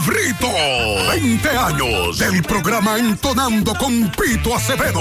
Brito. 20 años del programa Entonando con Pito Acevedo.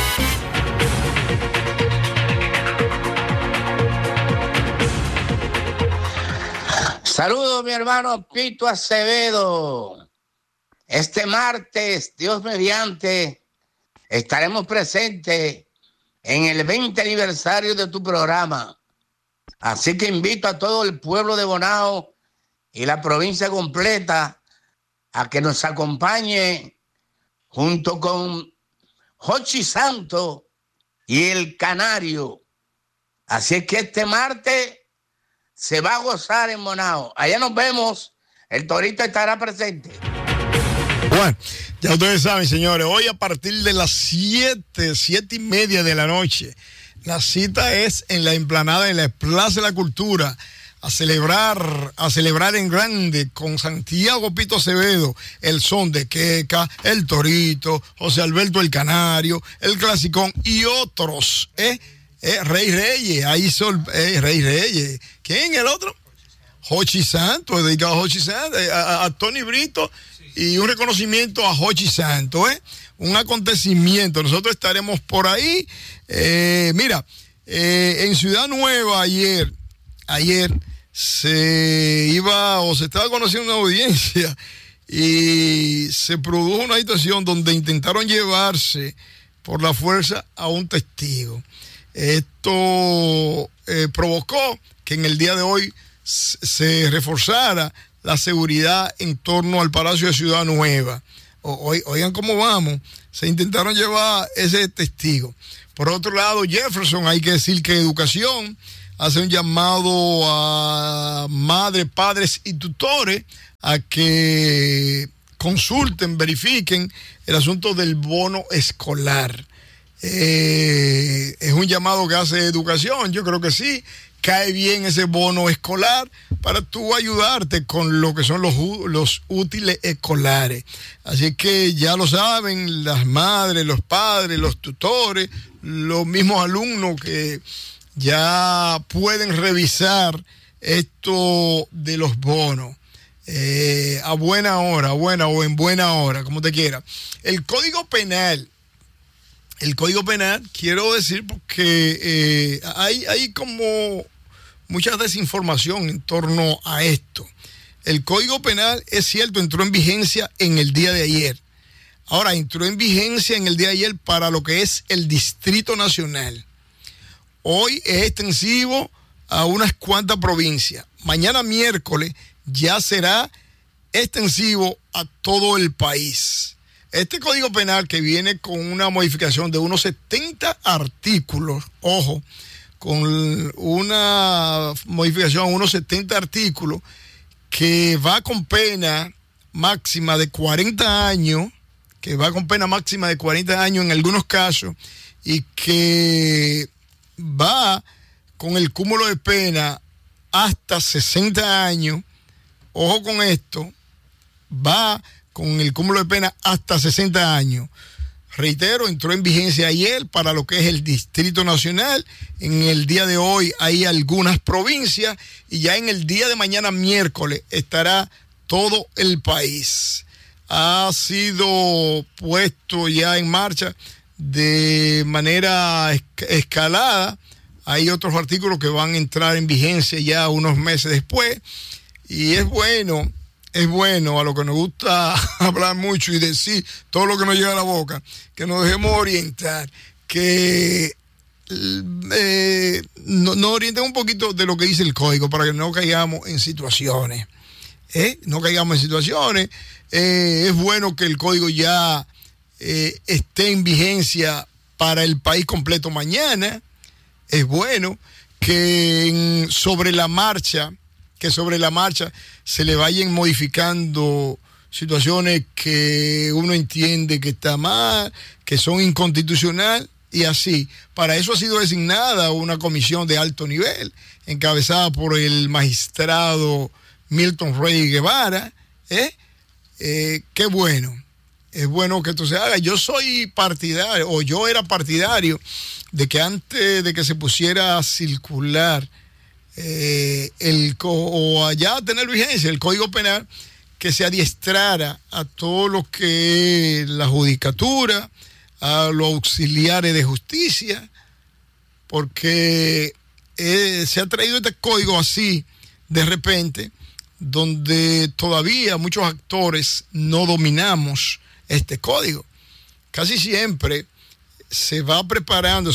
Saludos, mi hermano Pito Acevedo. Este martes, Dios mediante, estaremos presentes en el 20 aniversario de tu programa. Así que invito a todo el pueblo de Bonao y la provincia completa a que nos acompañe junto con Jochi Santo y el Canario. Así es que este martes se va a gozar en Bonao. Allá nos vemos. El Torito estará presente. Bueno, ya ustedes saben, señores, hoy a partir de las 7:30 de la noche, la cita es en la explanada de la Plaza de la Cultura, a celebrar en grande con Santiago Pito Acevedo, el son de Queca, el Torito, José Alberto el Canario, el Clasicón y otros, Rey Reyes, Rey Reyes. ¿Quién el otro? Jochi Santo, dedicado a Jochi Santo, a Tony Brito, y un reconocimiento a Jochi Santo, un acontecimiento. Nosotros estaremos por ahí. En Ciudad Nueva ayer se estaba conociendo una audiencia y se produjo una situación donde intentaron llevarse por la fuerza a un testigo. Esto provocó que en el día de hoy se reforzara la seguridad en torno al Palacio de Ciudad Nueva. Oigan cómo vamos, se intentaron llevar ese testigo. Por otro lado, Jefferson, hay que decir que Educación hace un llamado a madres, padres y tutores a que consulten, verifiquen el asunto del bono escolar. Es un llamado que hace Educación, yo creo que sí, cae bien ese bono escolar para tú ayudarte con lo que son los útiles escolares. Así que ya lo saben, las madres, los padres, los tutores, los mismos alumnos que ya pueden revisar esto de los bonos. A buena hora, o en buena hora, como te quiera. El Código Penal, quiero decir porque hay como mucha desinformación en torno a esto. El Código Penal, es cierto, entró en vigencia en el día de ayer. Ahora, entró en vigencia en el día de ayer para lo que es el Distrito Nacional. Hoy es extensivo a unas cuantas provincias. Mañana miércoles ya será extensivo a todo el país. Este Código Penal, que viene con una modificación de unos 70 artículos, ojo, con una modificación a unos 70 artículos, que va con pena máxima de 40 años, en algunos casos, y que va con el cúmulo de pena hasta 60 años. Ojo con esto, va con el cúmulo de pena hasta 60 años. Reitero, entró en vigencia ayer para lo que es el Distrito Nacional. En el día de hoy hay algunas provincias y ya en el día de mañana miércoles estará todo el país. Ha sido puesto ya en marcha de manera escalada. Hay otros artículos que van a entrar en vigencia ya unos meses después. Y es bueno, a lo que nos gusta hablar mucho y decir todo lo que nos llega a la boca, que nos dejemos orientar, que nos orienten un poquito de lo que dice el código para que no caigamos en situaciones. Es bueno que el código ya esté en vigencia para el país completo mañana. Es bueno que sobre la marcha se le vayan modificando situaciones que uno entiende que está mal, que son inconstitucionales, y así. Para eso ha sido designada una comisión de alto nivel, encabezada por el magistrado Milton Rey Guevara. Qué bueno. Es bueno que esto se haga. Yo era partidario de que antes de que se pusiera a circular o allá a tener vigencia el Código Penal, que se adiestrara a todo lo que es la judicatura, a los auxiliares de justicia, porque se ha traído este código así de repente, donde todavía muchos actores no dominamos este código. Casi siempre se va preparando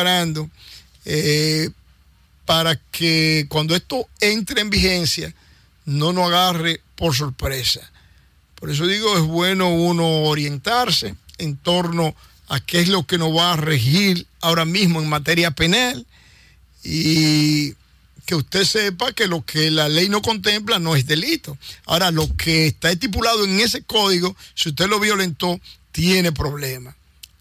para que cuando esto entre en vigencia no nos agarre por sorpresa. Por eso digo, es bueno uno orientarse en torno a qué es lo que nos va a regir ahora mismo en materia penal, y que usted sepa que lo que la ley no contempla no es delito. Ahora, lo que está estipulado en ese código, si usted lo violentó, tiene problema.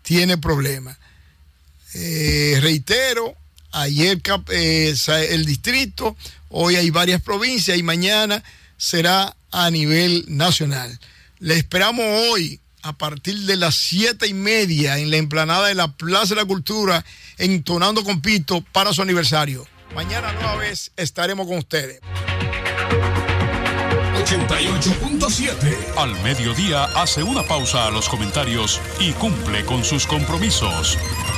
Reitero, ayer el distrito, hoy hay varias provincias y mañana será a nivel nacional. Le esperamos hoy a partir de las 7:30 en la explanada de la Plaza de la Cultura, entonando con Pito para su aniversario. Mañana nueva vez estaremos con ustedes. 88.7. Al mediodía hace una pausa a los comentarios y cumple con sus compromisos.